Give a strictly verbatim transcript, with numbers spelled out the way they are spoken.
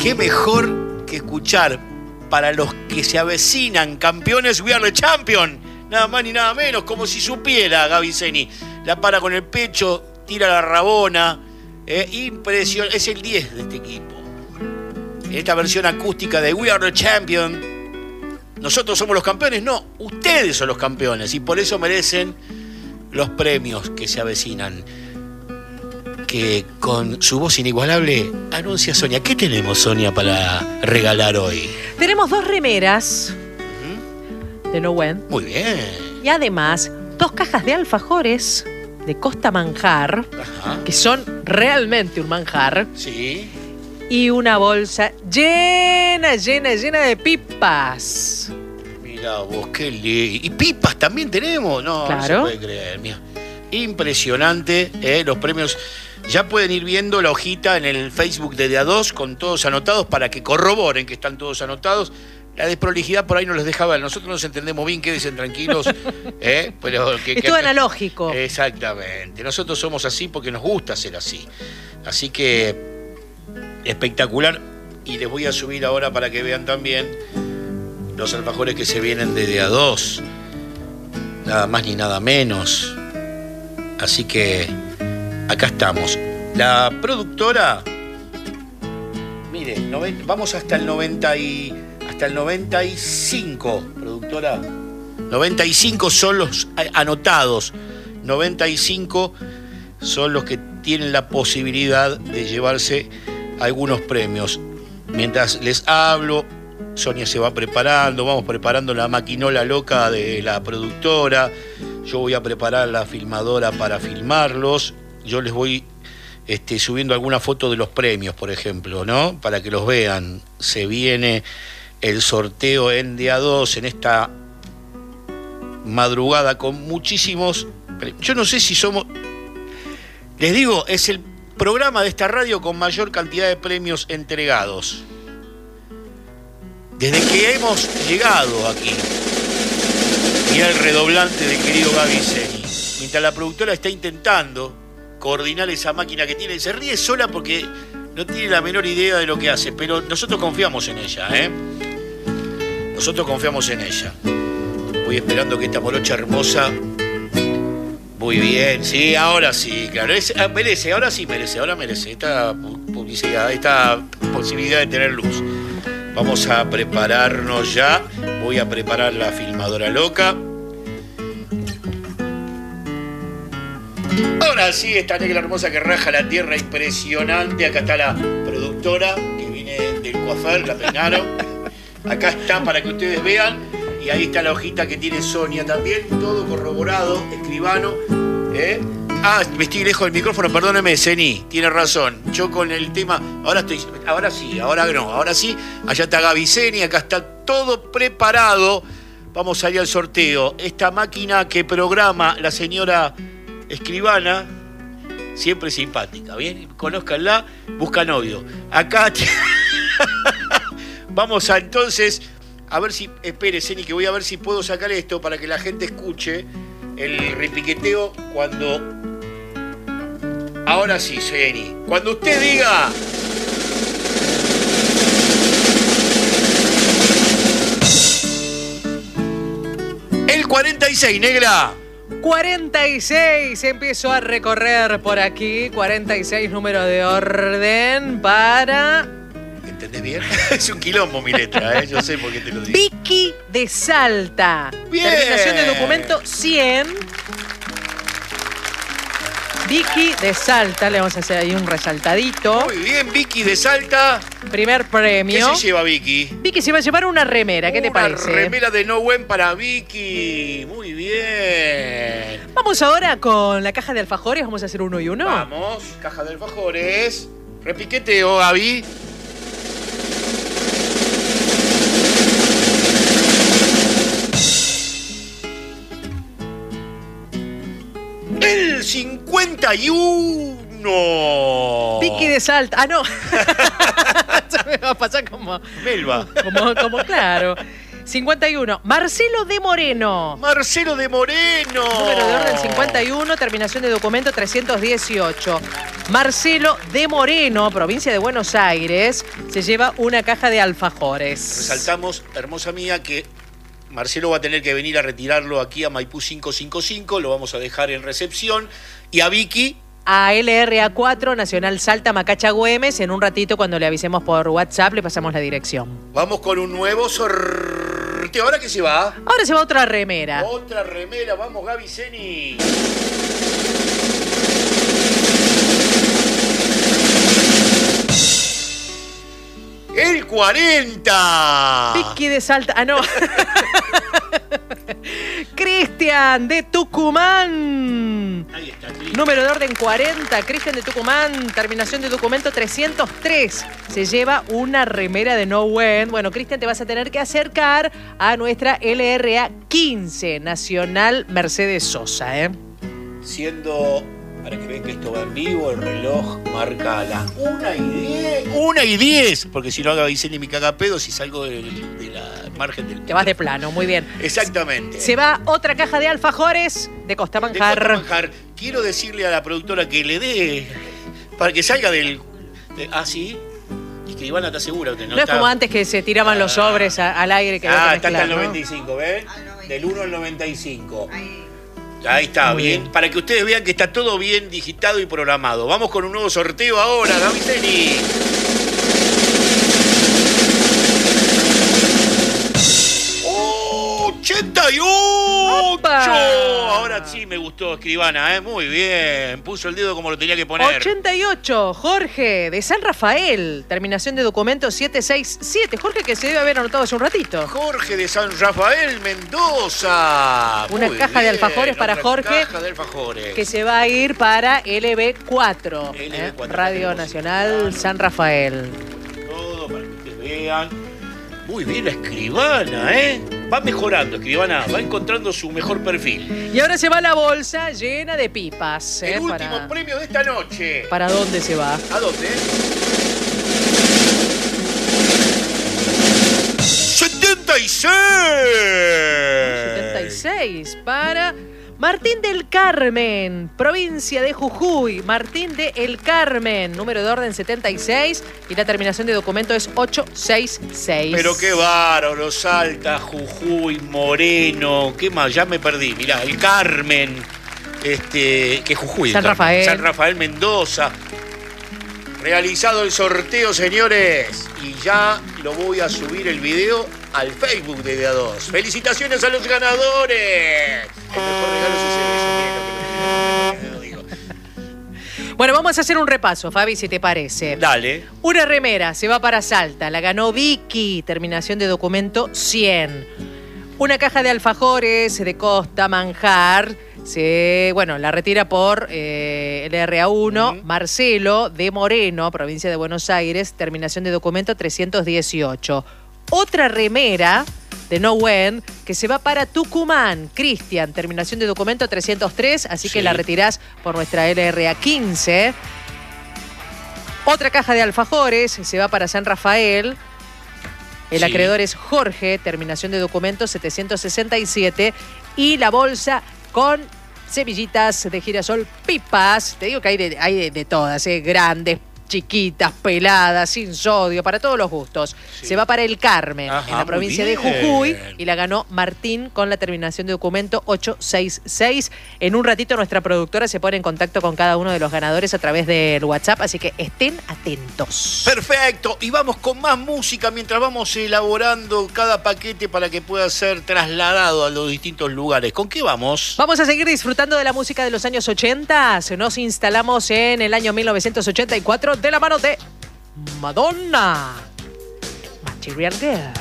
qué mejor que escuchar para los que se avecinan campeones, We Are the Champion. Nada más ni nada menos, como si supiera Gaby Zeni. La para con el pecho, tira la rabona. Eh, impresionante. Es el diez de este equipo. En esta versión acústica de We Are the Champion. Nosotros somos los campeones. No, ustedes son los campeones. Y por eso merecen los premios que se avecinan. Que con su voz inigualable anuncia Sonia. ¿Qué tenemos, Sonia, para regalar hoy? Tenemos dos remeras ¿Mm? de Nahuen. Muy bien. Y además, dos cajas de alfajores de Costa Manjar, Ajá. que son realmente un manjar. Sí. Y una bolsa llena, llena, llena de pipas. Mirá vos, qué lindo. ¿Y pipas también tenemos? No, claro. No se puede creer. Mira. Impresionante, ¿eh? Los premios. Ya pueden ir viendo la hojita en el Facebook de D A dos con todos anotados para que corroboren que están todos anotados. La desprolijidad por ahí no les deja ver. Nosotros nos entendemos bien, quédense tranquilos. ¿eh? Pero que, es que, todo analógico. Exactamente. Nosotros somos así porque nos gusta ser así. Así que espectacular. Y les voy a subir ahora para que vean también los alfajores que se vienen de D A dos. Nada más ni nada menos. Así que acá estamos. La productora, mire, noven, vamos hasta el noventa y hasta el noventa y cinco, productora. noventa y cinco son los anotados. noventa y cinco son los que tienen la posibilidad de llevarse algunos premios. Mientras les hablo, Sonia se va preparando, vamos preparando la maquinola loca de la productora. Yo voy a preparar la filmadora para filmarlos. Yo les voy este, subiendo alguna foto de los premios, por ejemplo, ¿no? Para que los vean. Se viene el sorteo en D A dos en esta madrugada con muchísimos premios. Yo no sé si somos... Les digo, es el programa de esta radio con mayor cantidad de premios entregados. Desde que hemos llegado aquí. Mirá el redoblante del querido Gaby Zeni. Mientras la productora está intentando coordinar esa máquina que tiene, se ríe sola porque no tiene la menor idea de lo que hace, pero nosotros confiamos en ella, ¿eh? Nosotros confiamos en ella. Voy esperando que esta morocha hermosa... Muy bien, sí, ahora sí, claro. Es, merece, ahora sí merece, ahora merece. Esta publicidad, esta posibilidad de tener luz. Vamos a prepararnos ya. Voy a preparar la filmadora loca. Ahora sí, esta negra hermosa que raja la tierra, impresionante. Acá está la productora que viene del coafer, la peinaron. Acá está para que ustedes vean. Y ahí está la hojita que tiene Sonia también. Todo corroborado, escribano. ¿eh? Ah, me estoy lejos del micrófono, perdóneme, Zeni. Tiene razón. Yo con el tema... Ahora estoy... Ahora sí, ahora no. Ahora sí. Allá está Gaby Zeni. Acá está todo preparado. Vamos a ir al sorteo. Esta máquina que programa la señora escribana... Siempre simpática, ¿bien? Conózcanla. Busca novio. Acá... Vamos a entonces... A ver si, espere, Zeni, que voy a ver si puedo sacar esto para que la gente escuche el repiqueteo cuando... Ahora sí, Zeni. Cuando usted diga... El cuarenta y seis, negra. cuarenta y seis, empiezo a recorrer por aquí. cuarenta y seis, número de orden para... ¿Entendés bien? Es un quilombo mi letra, ¿eh? Yo sé por qué te lo digo. Vicky de Salta. Bien. Terminación de documento cien. Vicky de Salta, le vamos a hacer ahí un resaltadito. Muy bien, Vicky de Salta. Primer premio. ¿Qué se lleva Vicky? Vicky se va a llevar una remera, ¿qué una te parece? Una remera de Nahuen para Vicky. Muy bien. Vamos ahora con la caja de alfajores, vamos a hacer uno y uno. Vamos, caja de alfajores. Repiqueteo, Gaby. El cincuenta y uno. Vicky de Salta. Ah, no. Se me va a pasar como... Melba. Como, como claro. cincuenta y uno, Marcelo de Moreno. Marcelo de Moreno. Número de orden cincuenta y uno, terminación de documento trescientos dieciocho. Marcelo de Moreno, provincia de Buenos Aires, se lleva una caja de alfajores. Resaltamos, hermosa mía, que Marcelo va a tener que venir a retirarlo aquí a Maipú quinientos cincuenta y cinco, lo vamos a dejar en recepción. Y a Vicky... A L R A cuatro, Nacional Salta, Macacha, Güemes. En un ratito, cuando le avisemos por WhatsApp, le pasamos la dirección. Vamos con un nuevo sorteo. ¿Ahora qué se va? Ahora se va otra remera. Otra remera. Vamos, Gaby Zeni. El cuarenta. Vicky de Salta. Ah, no. Cristian de Tucumán. Ahí está, Cristian. Número de orden cuarenta, Cristian de Tucumán, terminación de documento trescientos tres. Se lleva una remera de No When. Bueno, Cristian, te vas a tener que acercar a nuestra L R A quince, Nacional Mercedes Sosa, ¿eh? Siendo, para que vean que esto va en vivo, el reloj marca las una y diez. una y diez, porque si no haga Vicente mi cagapedo, si salgo de, de la margen del... Te vas de plano, muy bien. Exactamente. Se va otra caja de alfajores de Costa Manjar. De Costa Manjar. Quiero decirle a la productora que le dé, para que salga del... De, ah, sí. Y que Ivana está segura. Usted, no no es está... como antes que se tiraban ah, los sobres a, al aire. Que ah, está hasta el ¿no? noventa y cinco, ¿ves? Del uno al noventa y cinco. Ahí. Ahí está, bien. bien. Para que ustedes vean que está todo bien digitado y programado. Vamos con un nuevo sorteo ahora, Gaby Zeni. ochenta y ocho. ¡Opa! Ahora sí me gustó, escribana, ¿eh? Muy bien. Puso el dedo como lo tenía que poner. ochenta y ocho, Jorge, de San Rafael. Terminación de documento setecientos sesenta y siete. Jorge, que se debe haber anotado hace un ratito. Jorge de San Rafael, Mendoza. Una Muy caja bien. de alfajores para Otra Jorge. Caja de alfajores. Que se va a ir para L B cuatro. L B cuatro, ¿eh? Radio Nacional San Rafael. Todo para que ustedes vean. Muy bien la escribana, ¿eh? Va mejorando, escribana, va encontrando su mejor perfil. Y ahora se va la bolsa llena de pipas. El ¿eh? último para... premio de esta noche. ¿Para dónde se va? ¿A dónde? ¡setenta y seis! setenta y seis para... Martín del Carmen, provincia de Jujuy. Martín de El Carmen, número de orden setenta y seis y la terminación de documento es ochocientos sesenta y seis. Pero qué bárbaro, Salta, Jujuy, Moreno, ¿qué más? Ya me perdí. Mirá, El Carmen, este, que Jujuy. San Rafael. San Rafael, Mendoza. Realizado el sorteo, señores, y ya lo voy a subir el video al Facebook de D A dos. ¡Felicitaciones a los ganadores! El mejor regalo es ese beso, digo. Bueno, vamos a hacer un repaso, Fabi, si te parece. Dale. Una remera se va para Salta, la ganó Vicky, terminación de documento cien. Una caja de alfajores de Costa Manjar, se, bueno, la retira por eh, el R A uno, uh-huh. Marcelo de Moreno, provincia de Buenos Aires, terminación de documento trescientos dieciocho. Otra remera de No When que se va para Tucumán, Cristian, terminación de documento trescientos tres, así sí. que la retirás por nuestra L R A quince. Otra caja de alfajores se va para San Rafael. El sí. acreedor es Jorge, terminación de documento setecientos sesenta y siete. Y la bolsa con semillitas de girasol, pipas. Te digo que hay de, hay de, de todas, ¿eh? Grandes, chiquitas, peladas, sin sodio, para todos los gustos. Sí. Se va para El Carmen, Ajá, en la provincia de Jujuy, y la ganó Martín con la terminación de documento ochocientos sesenta y seis. En un ratito nuestra productora se pone en contacto con cada uno de los ganadores a través del WhatsApp, así que estén atentos. Perfecto, y vamos con más música mientras vamos elaborando cada paquete para que pueda ser trasladado a los distintos lugares. ¿Con qué vamos? Vamos a seguir disfrutando de la música de los años ochenta. Nos instalamos en el año mil novecientos ochenta y cuatro de la mano de Madonna, Material Girl.